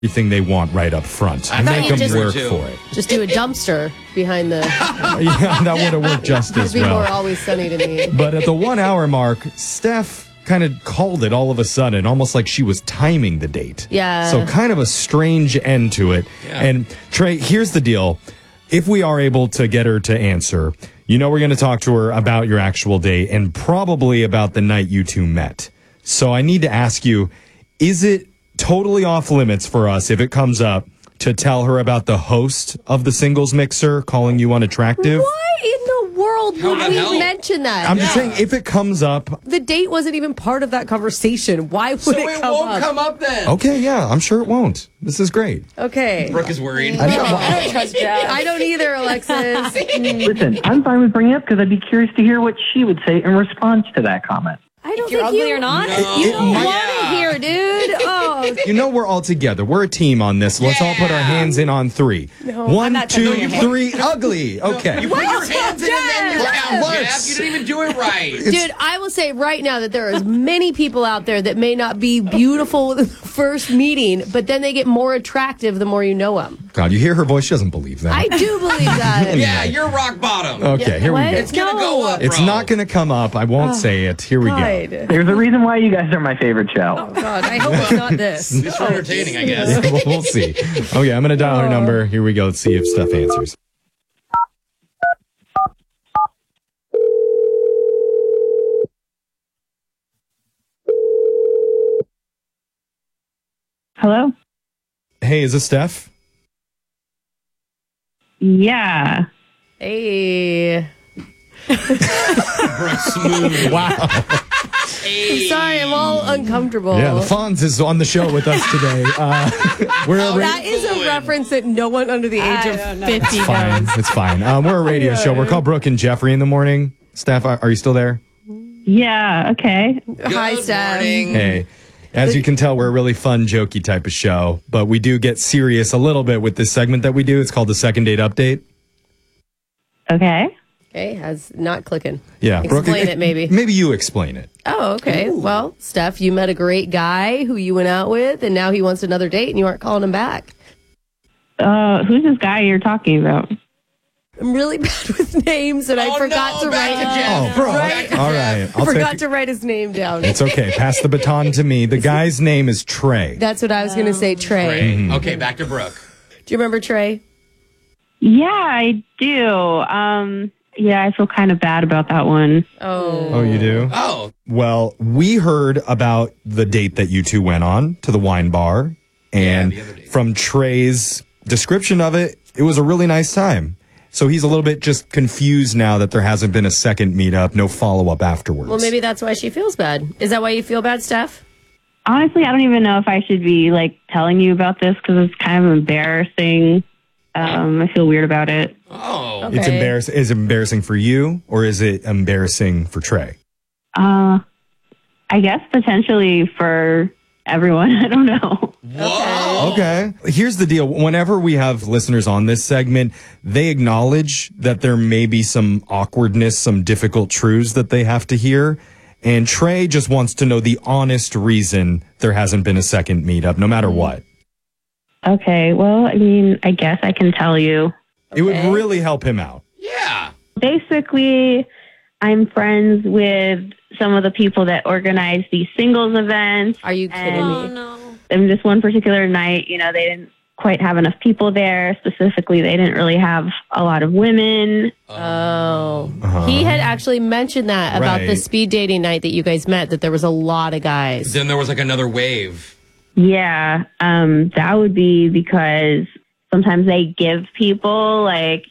everything they want right up front. I Make thought them you work just- for it. Just do a dumpster behind the... Yeah, that would have worked just as It'd be more well. Always Sunny to me. But at the 1 hour mark, Steph kind of called it all of a sudden, almost like she was timing the date. Yeah. So kind of a strange end to it. Yeah. And Trey, here's the deal. If we are able to get her to answer, you know we're going to talk to her about your actual date and probably about the night you two met. So I need to ask you, is it totally off limits for us if it comes up to tell her about the host of the singles mixer calling you unattractive? Why in the world How would the we hell? mention that? I'm just saying, if it comes up, The date wasn't even part of that conversation. Why would it come won't up? come up then. okay, yeah, I'm sure it won't. This is great. Okay. Brooke is worried. I don't trust Jeff. I don't either, Alexis. Listen, I'm fine with bringing it up because I'd be curious to hear what she would say in response to that comment. I don't If you're think ugly you, or not? You don't might- want to hear, dude. Oh, You know we're all together. We're a team on this. Let's all put our hands in on three. One, not two, touching your hand. three. Ugly. Okay. You put your hands in and then you count, What? Jeff. You didn't even do it right. dude, I will say right now that there are as many people out there that may not be beautiful with the first meeting, but then they get more attractive the more you know them. God, you hear her voice. She doesn't believe that. I do believe that. Yeah, you're rock bottom. Okay, here we What? go. It's going to go up, It's bro. not going to come up. I won't say it. Here we go. God. There's a reason why you guys are my favorite show. Oh, God. I hope it's not this. It's for entertaining, I guess. We'll see. Okay, I'm going to dial her number. Here we go. Let's see if Steph answers. Hello? Hey, is this Steph? Yeah. Hey. Brooke, smooth. Wow. Hey. Sorry, I'm all uncomfortable. Yeah, the Fonz is on the show with us today. We're a That is a reference that no one under the age of 50 fine. knows. It's fine. We're a radio show. We're called Brooke and Jeffrey in the morning. Steph, are you still there? Yeah, okay. Hi, Good Steph. morning. Hey. As you can tell, we're a really fun, jokey type of show, but we do get serious a little bit with this segment that we do. It's called the Second Date Update. Okay. Okay, has not clicking. Yeah, Explain it, maybe. Maybe you explain it. Oh, okay. Well, Steph, you met a great guy who you went out with, and now he wants another date, and you aren't calling him back. Who's this guy you're talking about? I'm really bad with names, and I forgot to back write. to Jeff. Oh, bro. Right. All right. I forgot to write his name down. It's okay. Pass the baton to me. The guy's name is Trey. That's what I was going to say, Trey. Great. Okay, back to Brooke. Do you remember Trey? Yeah, I do. Yeah, I feel kind of bad about that one. Oh, you do? Oh, Well, we heard about the date that you two went on to the wine bar. And the other date. from Trey's description of it, it was a really nice time. So he's a little bit just confused now that there hasn't been a second meetup, no follow-up afterwards. Well, maybe that's why she feels bad. Is that why you feel bad, Steph? Honestly, I don't even know if I should be, telling you about this because it's kind of embarrassing. I feel weird about it. oh. It's Okay. embarrassing. Is it embarrassing for you, or is it embarrassing for Trey? I guess potentially for everyone. I don't know. Whoa. Okay. Here's the deal. Whenever we have listeners on this segment, they acknowledge that there may be some awkwardness, some difficult truths that they have to hear. And Trey just wants to know the honest reason there hasn't been a second meetup, no matter what. Okay, well, I mean, I guess I can tell you. It would really help him out. Yeah. Basically, I'm friends with some of the people that organize these singles events. Are you kidding And- me? no. And this one particular night, they didn't quite have enough people there. Specifically, they didn't really have a lot of women. Oh. He had actually mentioned that about the Right. speed dating night that you guys met, that there was a lot of guys. Then there was another wave. Yeah, that would be because sometimes they give people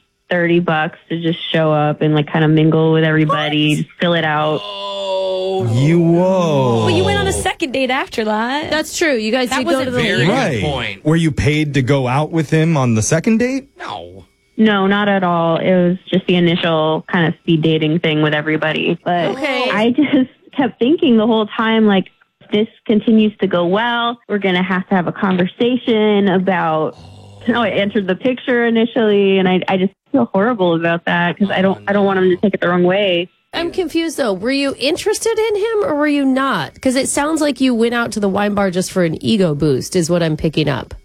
$30 to just show up and kind of mingle with everybody, just fill it out. Oh. Whoa. Well, you went on a second date after that. That's true. You guys That did go to wasn't the very- Right. good point. Were you paid to go out with him on the second date? No. No, not at all. It was just the initial kind of speed dating thing with everybody. But Okay. I just kept thinking the whole time, if this continues to go well, we're going to have a conversation about, I answered the picture initially, and I just feel horrible about that because I don't want him to take it the wrong way. I'm confused though. Were you interested in him or were you not? Because it sounds like you went out to the wine bar just for an ego boost, is what I'm picking up.